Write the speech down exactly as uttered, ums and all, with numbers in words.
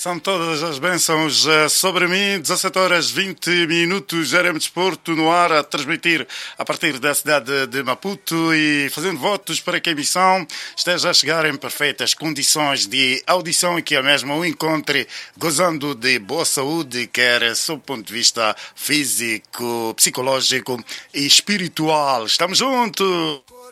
São todas as bênçãos uh, sobre mim. dezassete horas vinte minutos, R M Desporto no ar a transmitir a partir da cidade de Maputo e fazendo votos para que a emissão esteja a chegar em perfeitas condições de audição e que a mesma o encontre gozando de boa saúde, quer sob o ponto de vista físico, psicológico e espiritual. Estamos juntos!